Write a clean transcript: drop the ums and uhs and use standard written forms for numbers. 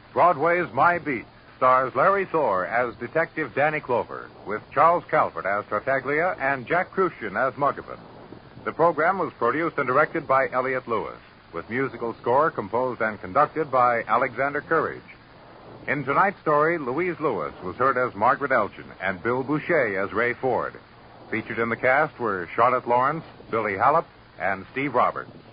Broadway's My Beat stars Larry Thor as Detective Danny Clover, with Charles Calvert as Tartaglia and Jack Crucian as Muggavan. The program was produced and directed by Elliott Lewis, with musical score composed and conducted by Alexander Courage. In tonight's story, Louise Lewis was heard as Margaret Elgin and Bill Boucher as Ray Ford. Featured in the cast were Charlotte Lawrence, Billy Hallop, and Steve Roberts.